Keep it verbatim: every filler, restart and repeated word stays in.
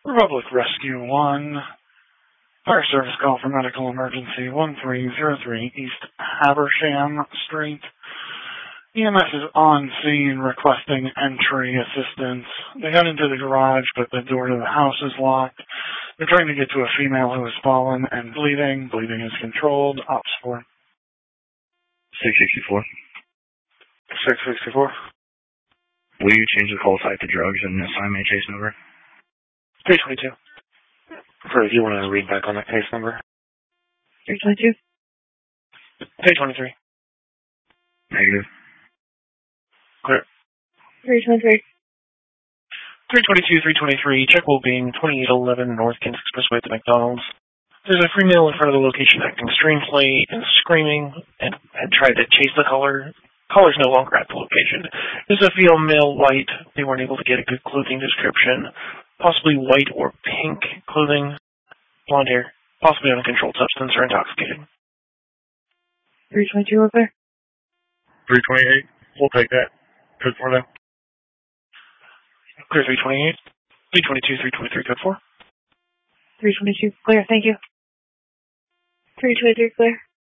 Republic Rescue one. Fire service call for medical emergency one three zero three East Habersham Street. E M S is on scene requesting entry assistance. They got into the garage, but the door to the house is locked. They're trying to get to a female who has fallen and bleeding. Bleeding is controlled. Ops four. six sixty-four. six sixty-four. Will you change the call type to drugs and assign me a case number? three twenty-two. If you want to read back on that case number. three twenty-two. three twenty-three. Negative. Clear. three twenty-three. three twenty-two, three twenty-three. Check will being twenty-eight eleven North Kansas Expressway at the McDonald's. There's a female in front of the location acting strangely and screaming and had tried to chase the caller. Caller's no longer at the location. There's a female, male, white. They weren't able to get a good clothing description. Possibly white or pink clothing. Blonde hair. Possibly on a controlled substance or intoxicated. three twenty-two over there. three twenty-eight. We'll take that. Code four now. Clear three twenty-eight. three twenty-two, three twenty-three, code four. three twenty-two, clear, thank you. three twenty-three, clear.